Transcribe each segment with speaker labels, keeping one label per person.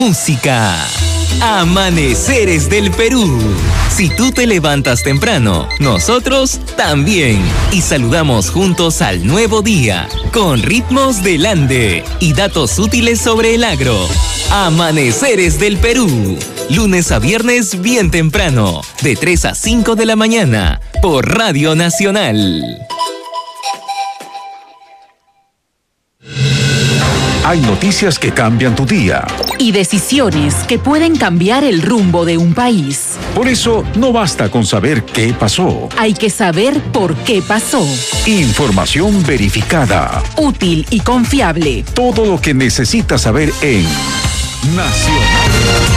Speaker 1: Música. Amaneceres del Perú. Si tú te levantas temprano, nosotros también. Y saludamos juntos al nuevo día, con ritmos del Ande y datos útiles sobre el agro. Amaneceres del Perú. Lunes a viernes bien temprano, de 3 a 5 de la mañana, por Radio Nacional.
Speaker 2: Hay noticias que cambian tu día.
Speaker 3: Y decisiones que pueden cambiar el rumbo de un país.
Speaker 2: Por eso, no basta con saber qué pasó.
Speaker 3: Hay que saber por qué pasó.
Speaker 2: Información verificada.
Speaker 3: Útil y confiable.
Speaker 2: Todo lo que necesitas saber en Nacional.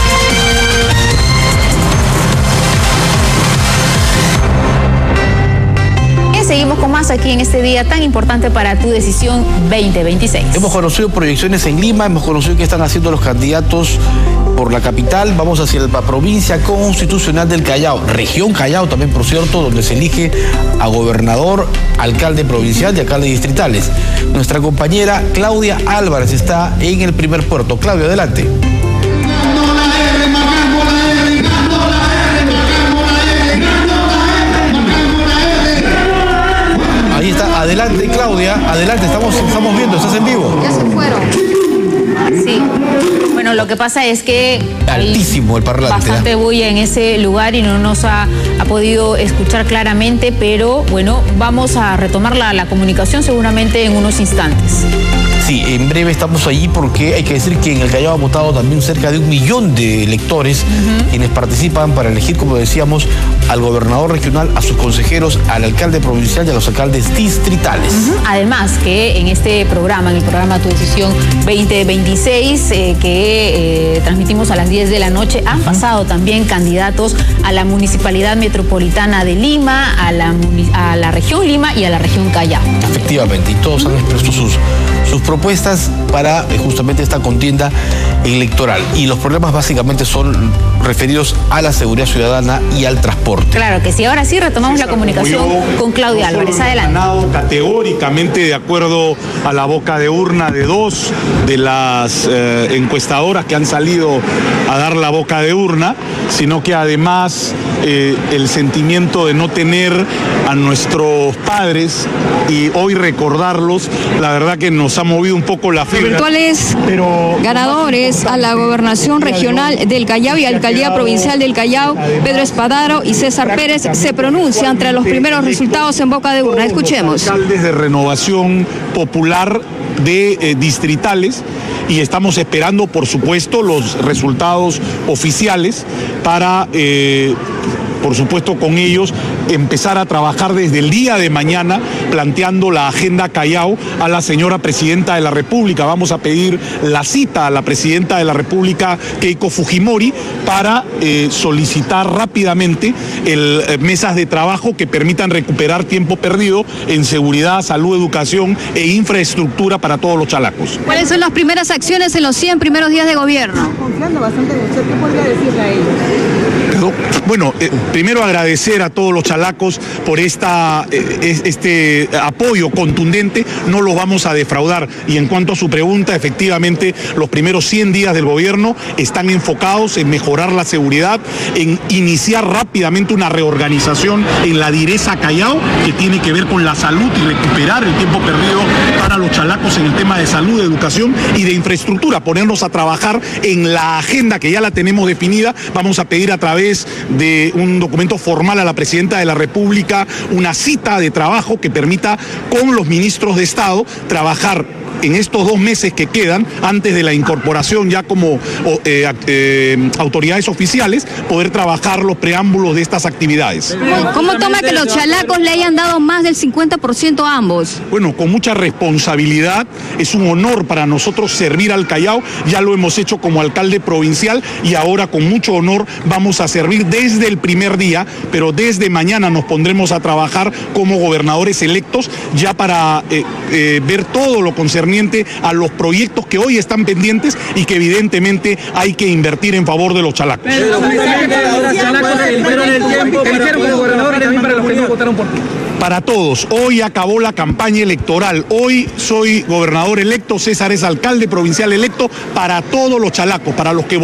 Speaker 4: Seguimos con más aquí en este día tan importante para tu decisión 2026.
Speaker 5: Hemos conocido proyecciones en Lima, hemos conocido qué están haciendo los candidatos por la capital. Vamos hacia la provincia constitucional del Callao, región Callao también, por cierto, donde se elige a gobernador, alcalde provincial y alcalde distritales. Nuestra compañera Claudia Álvarez está en el primer puerto. Claudia, adelante. Ahí está, adelante Claudia, adelante, estamos viendo, estás en vivo.
Speaker 4: Ya se fueron. Sí. Bueno, lo que pasa es que
Speaker 5: altísimo el parlante.
Speaker 4: Bastante bulla en ese lugar y no nos ha podido escuchar claramente, pero bueno, vamos a retomar la comunicación seguramente en unos instantes.
Speaker 5: Sí, en breve estamos allí porque hay que decir que en el Callao ha votado también cerca de 1 millón de electores quienes participan para elegir, como decíamos, al gobernador regional, a sus consejeros, al alcalde provincial y a los alcaldes distritales.
Speaker 4: Además que en este programa, en el programa Tu Decisión 2026, que transmitimos a las 10 de la noche, han pasado también candidatos a la Municipalidad Metropolitana de Lima, a la región Lima y a la región Callao.
Speaker 5: Efectivamente, y todos han expresado sus propuestas para justamente esta contienda electoral. Y los problemas básicamente son referidos a la seguridad ciudadana y al transporte.
Speaker 4: Claro que sí. Ahora sí retomamos la comunicación con Claudia Álvarez. Adelante.
Speaker 6: Categóricamente de acuerdo a la boca de urna de 2 de las encuestadoras que han salido a dar la boca de urna, sino que además el sentimiento de no tener a nuestros padres y hoy recordarlos, la verdad que nos ha movido un poco la fibra.
Speaker 7: Virtuales ganadores a la gobernación regional del Callao y alcaldía provincial del Callao, Pedro Espadaro y César Pérez, se pronuncian entre los primeros resultados en boca de urna. Escuchemos.
Speaker 6: Alcaldes de Renovación Popular de distritales, y estamos esperando, por supuesto, los resultados oficiales para, por supuesto, con ellos empezar a trabajar desde el día de mañana planteando la agenda Callao a la señora Presidenta de la República. Vamos a pedir la cita a la Presidenta de la República, Keiko Fujimori, para solicitar rápidamente mesas de trabajo que permitan recuperar tiempo perdido en seguridad, salud, educación e infraestructura para todos los chalacos.
Speaker 7: ¿Cuáles son las primeras acciones en los 100 primeros días de gobierno?
Speaker 8: Confiando bastante en usted, ¿qué podría decirle a ellos?
Speaker 6: Bueno, primero agradecer a todos los chalacos por este apoyo contundente, no los vamos a defraudar. Y en cuanto a su pregunta, efectivamente, los primeros 100 días del gobierno están enfocados en mejorar la seguridad, en iniciar rápidamente una reorganización en la Direza Callao, que tiene que ver con la salud y recuperar el tiempo perdido para los chalacos en el tema de salud, de educación y de infraestructura, ponernos a trabajar en la agenda que ya la tenemos definida. Vamos a pedir a través de un documento formal a la Presidenta de la República una cita de trabajo que permita con los ministros de Estado trabajar en estos 2 meses que quedan antes de la incorporación ya como autoridades oficiales, poder trabajar los preámbulos de estas actividades.
Speaker 7: ¿Cómo toma que los chalacos le hayan dado más del 50% a ambos?
Speaker 6: Bueno, con mucha responsabilidad, es un honor para nosotros servir al Callao, ya lo hemos hecho como alcalde provincial y ahora con mucho honor vamos a servir desde el primer día, pero desde mañana nos pondremos a trabajar como gobernadores electos ya para ver todo lo concerniente a los proyectos que hoy están pendientes y que evidentemente hay que invertir en favor de los chalacos.
Speaker 9: Pero los chalacos eligieron el tiempo para los gobernadores y también para los que no votaron por ti.
Speaker 6: para todos. Hoy acabó la campaña electoral. Hoy soy gobernador electo, César es alcalde provincial electo para todos los chalacos, para los que